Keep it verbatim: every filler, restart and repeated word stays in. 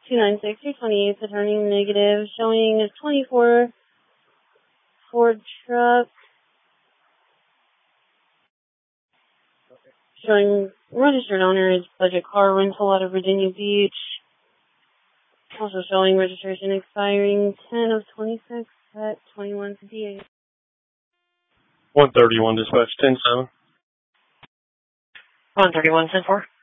two nine six, three twenty-eight, returning negative, showing a twenty-four Ford truck, showing registered owner is Budget Car Rental out of Virginia Beach, also showing registration expiring ten of twenty-six at twenty-one fifty-eight. one thirty-one dispatch, ten seven. one thirty-one, ten four.